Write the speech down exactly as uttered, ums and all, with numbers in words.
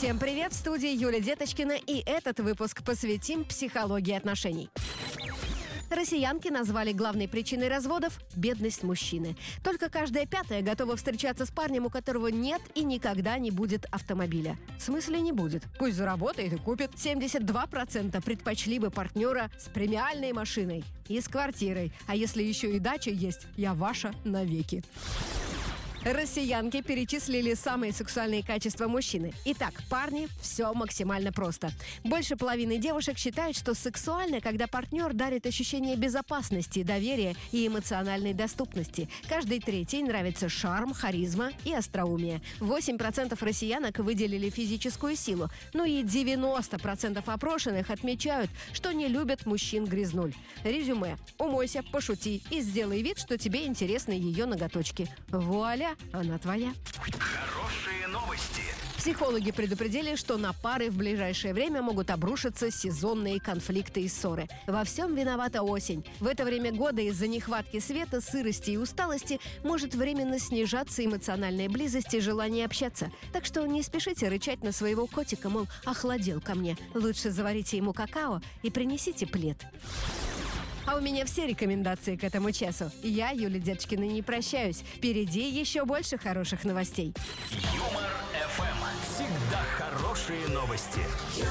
Всем привет, в студии Юлия Деточкина, и этот выпуск посвятим психологии отношений. Россиянки назвали главной причиной разводов бедность мужчины. Только каждая пятая готова встречаться с парнем, у которого нет и никогда не будет автомобиля. В смысле не будет? Пусть заработает и купит. семьдесят два процента предпочли бы партнера с премиальной машиной и с квартирой. А если еще и дача есть, я ваша навеки. Россиянки перечислили самые сексуальные качества мужчины. Итак, парни, все максимально просто. Больше половины девушек считают, что сексуально, когда партнер дарит ощущение безопасности, доверия и эмоциональной доступности. Каждый третий нравится шарм, харизма и остроумие. восемь процентов россиянок выделили физическую силу. Ну и девяносто процентов опрошенных отмечают, что не любят мужчин-грязнуль. Резюме. Умойся, пошути и сделай вид, что тебе интересны ее ноготочки. Вуаля! Она твоя. Хорошие новости. Психологи предупредили, что на пары в ближайшее время могут обрушиться сезонные конфликты и ссоры. Во всем виновата осень. В это время года из-за нехватки света, сырости и усталости может временно снижаться эмоциональная близость и желание общаться. Так что не спешите рычать на своего котика, мол, охладел ко мне. Лучше заварите ему какао и принесите плед. А у меня все рекомендации к этому часу. Я, Юлия Деточкина, не прощаюсь. Впереди еще больше хороших новостей. Юмор эф эм. Всегда хорошие новости.